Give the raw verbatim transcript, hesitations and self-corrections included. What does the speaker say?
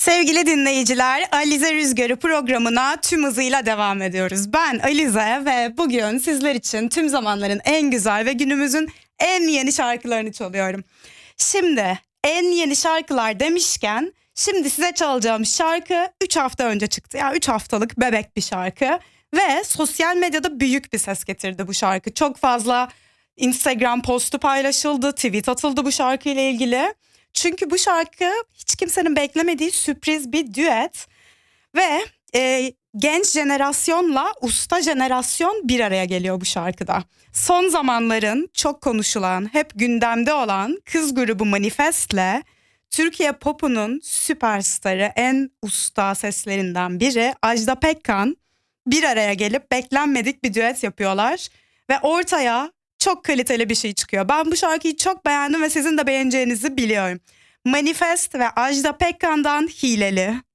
Sevgili dinleyiciler, Alize Rüzgarı programına tüm hızıyla devam ediyoruz. Ben Alize ve bugün sizler için tüm zamanların en güzel ve günümüzün en yeni şarkılarını çalıyorum. Şimdi en yeni şarkılar demişken şimdi size çalacağım şarkı üç hafta önce çıktı. Yani üç haftalık bebek bir şarkı ve sosyal medyada büyük bir ses getirdi bu şarkı. Çok fazla Instagram postu paylaşıldı, tweet atıldı bu şarkıyla ilgili. Çünkü bu şarkı hiç kimsenin beklemediği sürpriz bir düet ve e, genç jenerasyonla usta jenerasyon bir araya geliyor bu şarkıda. Son zamanların çok konuşulan, hep gündemde olan kız grubu Manifest'le Türkiye Pop'unun süperstarı, en usta seslerinden biri Ajda Pekkan bir araya gelip beklenmedik bir düet yapıyorlar ve ortaya çok kaliteli bir şey çıkıyor. Ben bu şarkıyı çok beğendim ve sizin de beğeneceğinizi biliyorum. Manifest ve Ajda Pekkan'dan Hileli.